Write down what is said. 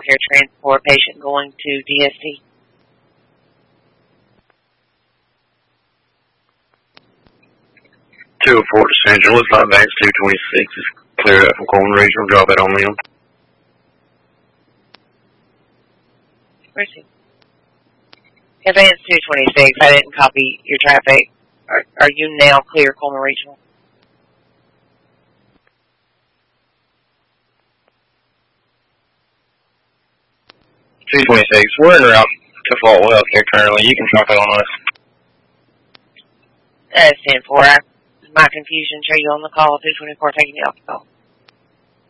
Care transport patient going to DST. Two Fort Central, it's not Banks 226 is cleared up from Coleman Regional. Drop it on them. Where's he? Advance 226, I didn't copy your traffic. Are you now clear, Coleman Regional? We're en route to Faultville Healthcare currently. You can drop it on us. That's 10-4. My confusion, show you on the call, 224 taking you off the call.